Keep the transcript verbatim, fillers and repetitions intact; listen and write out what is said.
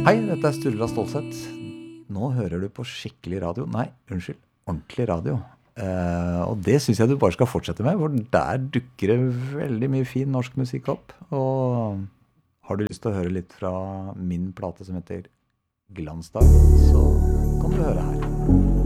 Hei, dette er Sturla Stålsett. Nå hører du på skikkelig radio. Nei, unnskyld, ordentlig radio. Eh, og det synes jeg du bare skal fortsette med, for der dukker det veldig mye fin norsk musikk opp. Og har du lyst til å høre litt fra min plate som heter Glansdag, så kan du høre her.